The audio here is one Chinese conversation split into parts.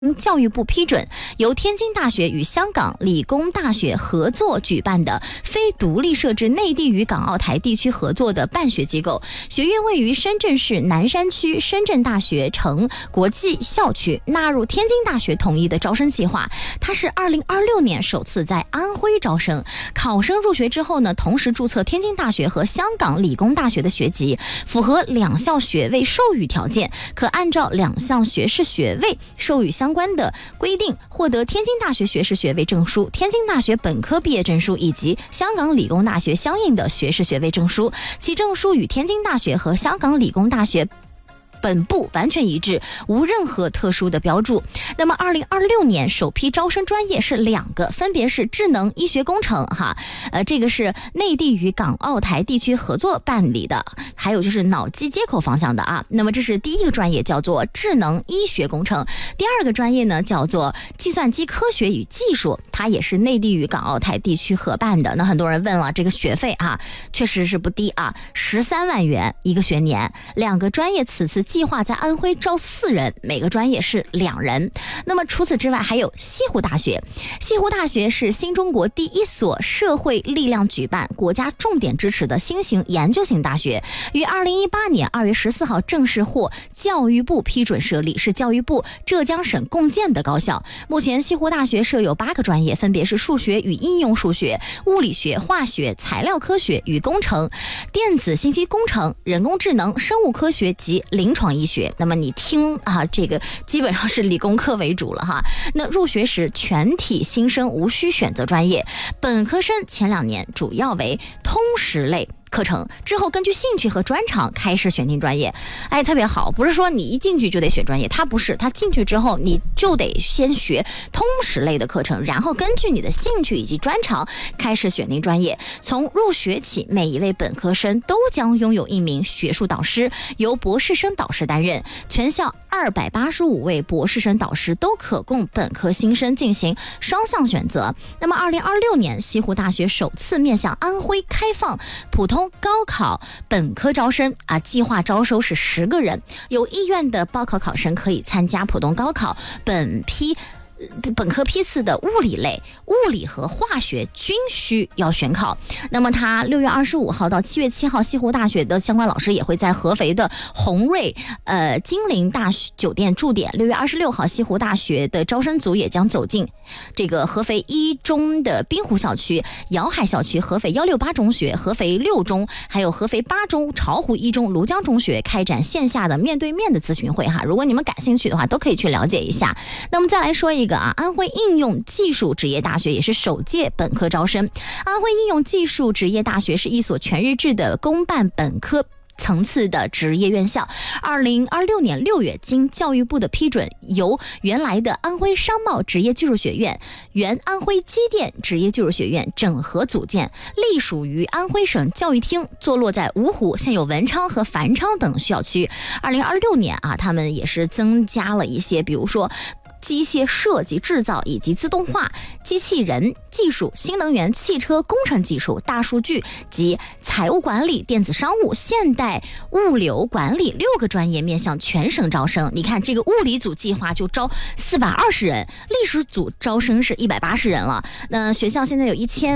教育部批准，由天津大学与香港理工大学合作举办的非独立设置内地与港澳台地区合作的办学机构。学院位于深圳市南山区深圳大学城国际校区，纳入天津大学统一的招生计划。它是2026年首次在安徽招生，考生入学之后呢，同时注册天津大学和香港理工大学的学籍，符合两校学位授予条件，可按照两项学士学位授予相关的规定，获得天津大学学士学位证书、天津大学本科毕业证书以及香港理工大学相应的学士学位证书，其证书与天津大学和香港理工大学本部完全一致，无任何特殊的标注。那么2026年首批招生专业是2个，分别是智能医学工程这个是内地与港澳台地区合作办理的，还有就是脑机接口方向的那么这是第一个专业，叫做智能医学工程。第二个专业呢叫做计算机科学与技术，它也是内地与港澳台地区合办的。那很多人问了，这个学费确实是不低13万元一个学年。2个专业此次计划在安徽招4人，每个专业是2人。那么除此之外还有西湖大学。西湖大学是新中国第一所社会力量举办、国家重点支持的新型研究型大学，于2018年2月14号正式获教育部批准设立，是教育部浙江省共建的高校。目前西湖大学设有8个专业，分别是数学与应用数学、物理学、化学、材料科学与工程、电子信息工程、人工智能、生物科学及临床医学。那么你听这个基本上是理工科为主了那入学时全体新生无需选择专业，本科生前2年主要为通识类课程，之后根据兴趣和专长开始选定专业。特别好，不是说你一进去就得选专业，它不是，它进去之后你就得先学通识类的课程，然后根据你的兴趣以及专长开始选定专业。从入学起，每一位本科生都将拥有1名学术导师，由博士生导师担任。全校285位博士生导师都可供本科新生进行双向选择。那么2026年，西湖大学首次面向安徽开放普通高考本科招生计划招收是10个人，有意愿的报考考生可以参加普通高考本科批次的物理类，物理和化学均需要选考。那么他6月25号到7月7号，西湖大学的相关老师也会在合肥的宏瑞金陵大酒店驻点。6月26号，西湖大学的招生组也将走进这个合肥1中的滨湖校区、瑶海校区、合肥168中学、合肥6中，还有合肥8中、巢湖1中、庐江中学开展线下的面对面的咨询会如果你们感兴趣的话，都可以去了解一下。那么再来说一个安徽应用技术职业大学也是首届本科招生。安徽应用技术职业大学是一所全日制的公办本科层次的职业院校。2026年6月，经教育部的批准，由原来的安徽商贸职业技术学院、原安徽机电职业技术学院整合组建，隶属于安徽省教育厅，坐落在芜湖，现有文昌和繁昌等校区。2026年他们也是增加了一些，比如说机械设计制造以及自动化、机器人技术、新能源汽车工程技术、大数据及财务管理、电子商务、现代物流管理6个专业面向全省招生。你看这个物理组计划就招420人，历史组招生是180人了。那学校现在有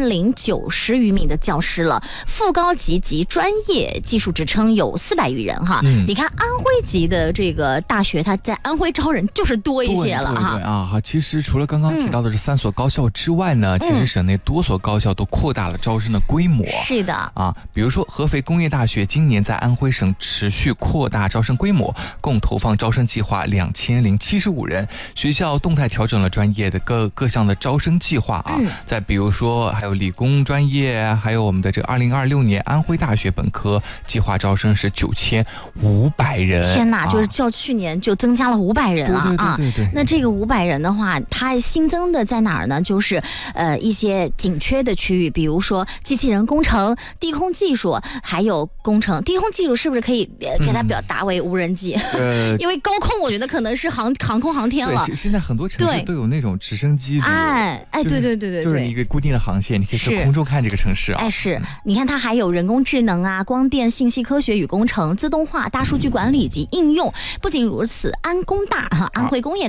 1090余名的教师了，副高级及专业技术职称有400余人你看安徽籍的这个大学，它在安徽招人就是多一些了。 对其实除了刚刚提到的这3所高校之外呢，其实省内多所高校都扩大了招生的规模。 是的比如说合肥工业大学今年在安徽省持续扩大招生规模，共投放招生计划2075人。学校动态调整了专业的各项的招生计划再比如说还有理工专业，还有我们的这个2026年安徽大学本科计划招生是9500人。 天哪，就是较去年就增加了500人对。 那这个500人的话，它新增的在哪儿呢？就是一些紧缺的区域，比如说机器人工程、低空技术，还有工程。低空技术是不是可以给它表达为无人机？因为高空我觉得可能是航空航天了。 现在很多城市都有那种直升机， 对， 就是一个固定的航线，你可以从空中看这个城市是，你看它还有人工智能光电信息科学与工程、自动化、大数据管理及应用。不仅如此，安徽工业大学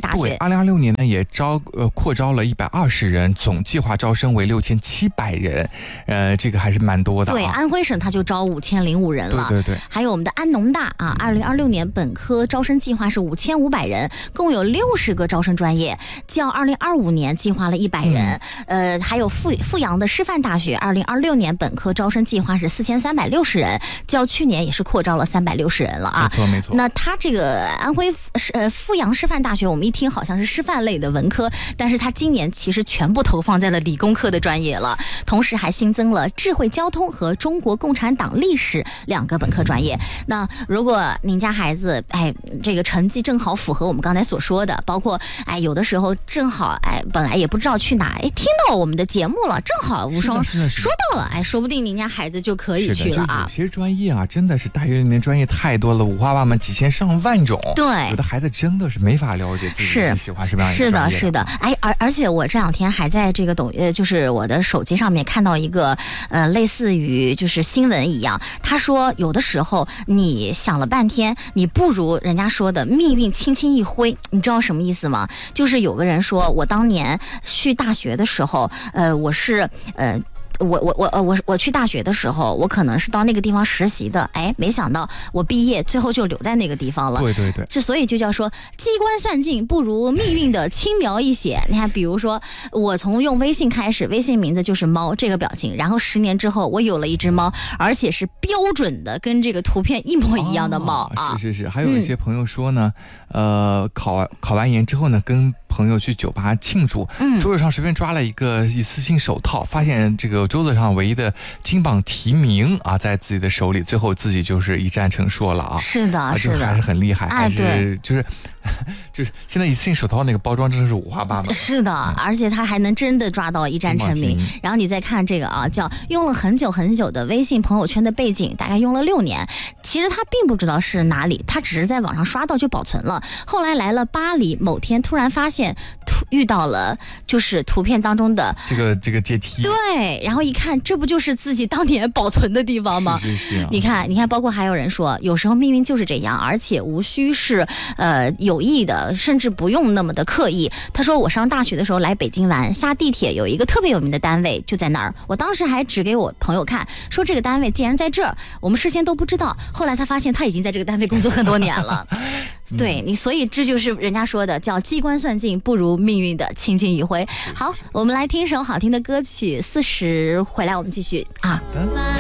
2026年呢也扩招了120人，总计划招生为6700人，这个还是蛮多的。 对，安徽省它就招5005人了。 对。 还有我们的安农大啊，2026年本科招生计划是5500人，共有60个招生专业，较2025年计划了100人。还有阜阳的师范大学，2026年本科招生计划是4360人，较去年也是扩招了360人了啊。 没错。 那它这个安徽阜阳师范大学，我们一听好像是师范类的文科，但是它今年其实全部投放在了理工科的专业了，同时还新增了智慧交通和中国共产党历史2个本科专业。那如果您家孩子这个成绩正好符合我们刚才所说的，包括有的时候正好本来也不知道去哪，听到我们的节目了，正好无双说到了，说不定您家孩子就可以去了啊。 有些专业啊，真的是大学里面专业太多了，五花八门，几千上万种。 对， 有的孩子真的是没法了解自己喜欢什么样的专业。 是的。而且我这2天还在这个就是我的手机上面看到一个类似于就是新闻一样，他说有的时候你想了半天，你不如人家说的命运轻轻一挥，你知道什么意思吗？就是有个人说，我当年去大学的时候，我是我去大学的时候，我可能是到那个地方实习的，没想到我毕业最后就留在那个地方了。 对， 所以就叫说机关算尽不如命运的轻描一写。你看，比如说我从用微信开始，微信名字就是猫这个表情，然后10年之后我有了一只猫，而且是标准的跟这个图片一模一样的猫啊。 是，还有一些朋友说呢，考完研之后呢，跟朋友去酒吧庆祝，桌子上随便抓了一次性手套，发现这个桌子上唯一的金榜题名啊，在自己的手里，最后自己就是一战成硕了啊。 是的， 还是很厉害，还是就是现在一次性手套那个包装真的是五花八门。 是的，而且他还能真的抓到一战成名。然后你再看这个啊，叫用了很久很久的微信朋友圈的背景，大概用了6年，其实他并不知道是哪里，他只是在网上刷到就保存了。后来来了巴黎，某天突然发现遇到了就是图片当中的这个阶梯。 对，然后一看，这不就是自己当年保存的地方吗？ 是啊。 你看，包括还有人说，有时候命运就是这样，而且无需是有意的，甚至不用那么的刻意。他说我上大学的时候来北京玩，下地铁有一个特别有名的单位就在那儿，我当时还指给我朋友看，说这个单位竟然在这儿，我们事先都不知道。后来他发现他已经在这个单位工作很多年了。对你，所以这就是人家说的叫机关算尽不如命运的轻轻一挥。好，我们来听一首好听的歌曲，40回来我们继续啊。